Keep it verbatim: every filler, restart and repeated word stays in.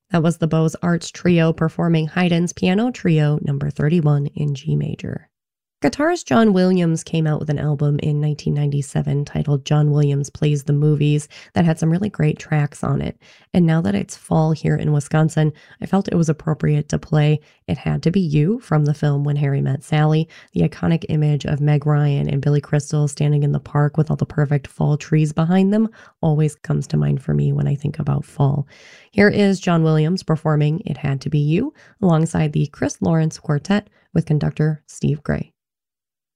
That was the Beaux Arts Trio performing Haydn's Piano Trio number thirty-one in G major. Guitarist John Williams came out with an album in nineteen ninety-seven titled John Williams Plays the Movies that had some really great tracks on it. And now that it's fall here in Wisconsin, I felt it was appropriate to play It Had to Be You from the film When Harry Met Sally. The iconic image of Meg Ryan and Billy Crystal standing in the park with all the perfect fall trees behind them always comes to mind for me when I think about fall. Here is John Williams performing It Had to Be You alongside the Chris Lawrence Quartet with conductor Steve Gray.